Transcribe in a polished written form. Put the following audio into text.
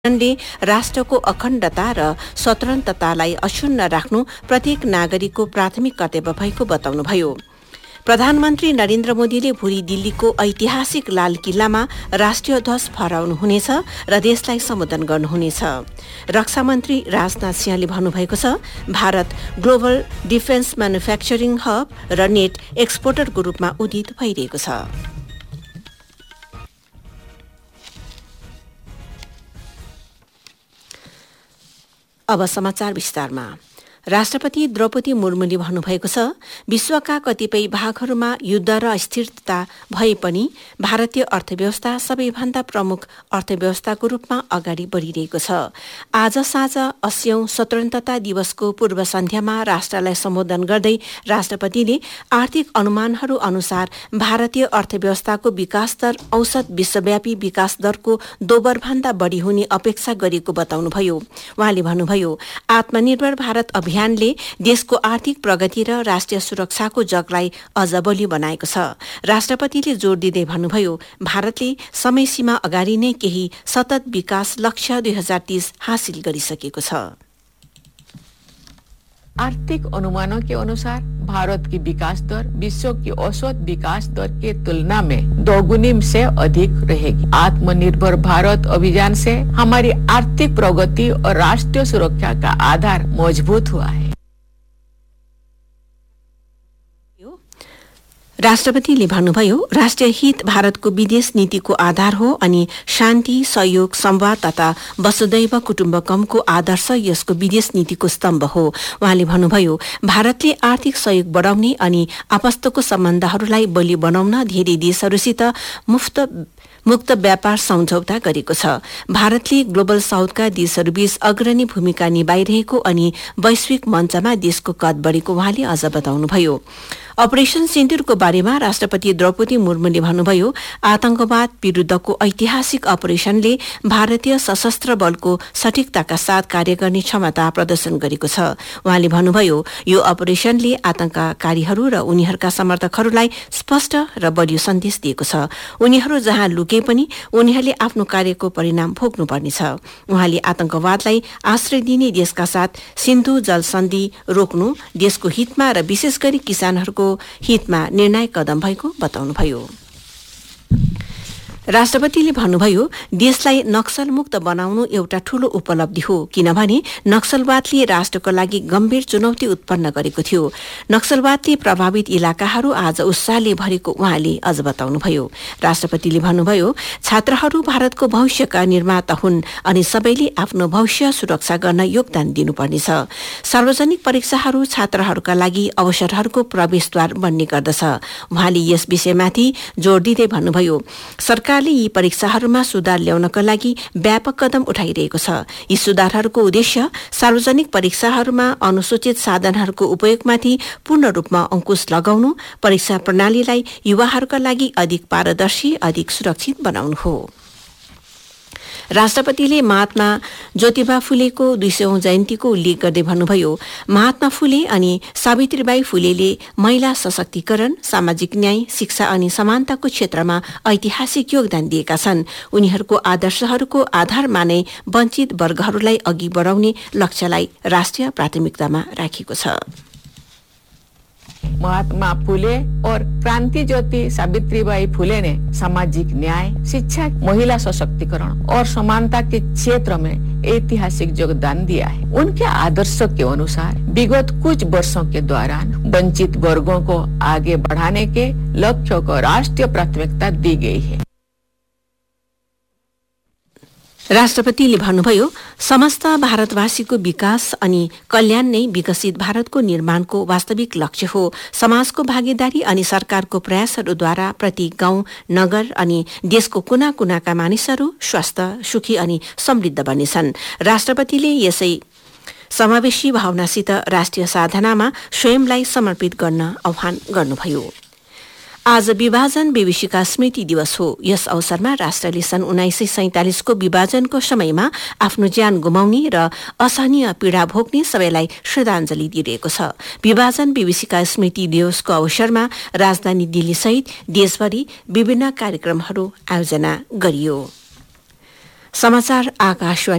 ले राष्ट्रको अखण्डता र स्वतन्त्रतालाई अक्षुण्ण राख्नु प्रत्येक नागरिकको प्राथमिक कर्तव्य भएको बताउनुभयो। प्रधानमन्त्री नरेन्द्र मोदीले भोलि दिल्लीको ऐतिहासिक लाल किल्लामा राष्ट्रिय ध्वज फहराउनुहुनेछ र देशलाई सम्बोधन गर्नुहुनेछ। रक्षा मन्त्री राजनाथ सिंहले भन्नुभएको छ, Bharat global defence manufacturing hub र नेट एक्सपोर्टरको रूपमा उदित भइरहेको छ। अब समाचार विस्तारमा। राष्ट्रपति द्रौपदी मुर्मुले भन्नुभएको छ, विश्वका कतिपय भागहरूमा युद्ध र अस्थिरता भए पनि भारतीय अर्थव्यवस्था सबैभन्दा प्रमुख अर्थव्यवस्थाको रूपमा अगाडि बढ़िरहेको छ। आज साँझ 80औं स्वतन्त्रता दिवसको पूर्व सन्ध्यामा राष्ट्रलाई सम्बोधन गर्दै राष्ट्रपतिले आर्थिक अनुमानहरू अनुसार भारतीय अर्थव्यवस्थाको विकास दर औसत विश्वव्यापी विकास दरको दोब्बरभन्दा बढ़ी हुने अपेक्षा गरिएको बताउनुभयो। उहाँले भन्नुभयो, आत्मनिर्भर भारत अभियानले देशको आर्थिक प्रगति र राष्ट्रिय सुरक्षाको जगलाई अझ बलियो बनाएको छ। राष्ट्रपतिले जोड़ दिँदै भन्नुभयो, भारतले समय सीमा अगाडि नै केही सतत विकास लक्ष्य 2030 हासिल गरिसकेको छ। आर्थिक अनुमानों के अनुसार भारत की विकास दर विश्व की औसत विकास दर के तुलना में दोगुनी से अधिक रहेगी। आत्मनिर्भर भारत अभियान से हमारी आर्थिक प्रगति और राष्ट्रीय सुरक्षा का आधार मजबूत हुआ है। राष्ट्रपतिले भन्नुभयो, राष्ट्रिय हित भारतको विदेश नीतिको आधार हो अनि शान्ति, सहयोग, संवाद तथा वसुदैव कुटुम्बकमको आदर्श यसको विदेश नीतिको स्तम्भ हो। उहाँले भन्नुभयो, भारतले आर्थिक सहयोग बढाउने अनि आपस्तको सम्बन्धहरूलाई बलियो बनाउन धेरै देशहरूसित मुक्त व्यापार सम्झौता गरेको छ। भारतले ग्लोबल साउथका देशहरूबीच अग्रणी भूमिका निभाइरहेको अनि वैश्विक मञ्चमा देशको कद बढ़ेको उहाँले अझ बताउनुभयो। अपरेशन सिन्दूरको बारेमा राष्ट्रपति द्रौपदी मुर्मुले भन्नुभयो, आतंकवाद विरूद्धको ऐतिहासिक अपरेशनले भारतीय सशस्त्र बलको सठिकताका साथ कार्य गर्ने क्षमता प्रदर्शन गरेको छ। उहाँले भन्नुभयो, यो अपरेशनले आतंककारीहरू र उनीहरूका समर्थकहरूलाई स्पष्ट र बलियो सन्देश दिएको छ। उनीहरू जहाँ लुके पनि उनीहरूले आफ्नो कार्यको परिणाम भोग्नुपर्नेछ। उहाँले आतंकवादलाई आश्रय दिने देशका साथ सिन्धु जल सन्धि रोक्नु देशको हितमा र विशेष गरी किसानहरूको हितमा निर्णायक कदम भएको बताउनुभयो। राष्ट्रपतिले भन्नुभयो, देशलाई नक्सल मुक्त बनाउनु एउटा ठूलो उपलब्धि हो, किनभने नक्सलवादले राष्ट्रको लागि गम्भीर चुनौती उत्पन्न गरेको थियो। नक्सलवादले प्रभावित इलाकाहरू आज उत्साहले भरेको उहाँले अझ बताउनुभयो। राष्ट्रपतिले भन्नुभयो, छात्रहरू भारतको भविष्यका निर्माता हुन् अनि सबैले आफ्नो भविष्य सुरक्षा गर्न योगदान दिनुपर्नेछ। सार्वजनिक परीक्षाहरू छात्रहरूका लागि अवसरहरूको प्रवेशद्वार बन्ने गर्दछ। उहाँले यस विषयमाथि जोड़ दिँदै भन्नुभयो, सरकारले यी परीक्षाहरूमा सुधार ल्याउनका लागि व्यापक कदम उठाइरहेको छ। यी सुधारहरूको उद्देश्य सार्वजनिक परीक्षाहरूमा अनुसूचित साधनहरूको उपयोगमाथि पूर्ण रूपमा अंकुश लगाउनु, परीक्षा प्रणालीलाई युवाहरूका लागि अधिक पारदर्शी, अधिक सुरक्षित बनाउनु हो। राष्ट्रपतिले महात्मा ज्योतिबा फुलेको 200औं जयन्तीको उल्लेख गर्दै भन्नुभयो, महात्मा फुले अनि सावित्रीबाई फुलेले महिला सशक्तिकरण, सामाजिक न्याय, शिक्षा अनि समानताको क्षेत्रमा ऐतिहासिक योगदान दिएका छन्। उनीहरूको आदर्शहरूको आधारमा नै वञ्चित वर्गहरूलाई अघि बढाउने लक्ष्यलाई राष्ट्रिय प्राथमिकतामा राखेको छ। महात्मा फुले और क्रांति ज्योति सावित्रीबाई फुले ने सामाजिक न्याय, शिक्षा, महिला सशक्तिकरण और समानता के क्षेत्र में ऐतिहासिक योगदान दिया है। उनके आदर्श के अनुसार विगत कुछ वर्षों के दौरान वंचित वर्गों को आगे बढ़ाने के लक्ष्य को राष्ट्रीय प्राथमिकता दी गई है। राष्ट्रपतिले भन्नुभयो, समस्त भारतवासीको विकास अनि कल्याण नै विकसित भारतको निर्माणको वास्तविक लक्ष्य हो। समाजको भागीदारी अनि सरकारको प्रयासहरूद्वारा प्रत्येक गाउँ, नगर अनि देशको कुना कुनाका मानिसहरू स्वस्थ, सुखी अनि समृद्ध बन्नेछन्। राष्ट्रपतिले यसै समावेशी भावनासित राष्ट्रिय साधनामा स्वयंलाई समर्पित गर्न आह्वान गर्नुभयो। आज विभाजन विभीषिका स्मृति दिवस हो। यस अवसरमा राष्ट्रले सन् 1947 को विभाजनको समयमा आफ्नो ज्यान गुमाउने र असहनीय पीड़ा भोग्ने सबैलाई श्रद्धाञ्जली दिइरहेको छ। विभाजन विभीषिका स्मृति दिवसको अवसरमा राजधानी दिल्ली सहित देशभरि विभिन्न कार्यक्रमहरू आयोजना गरियो। समाचार आकाशवाणी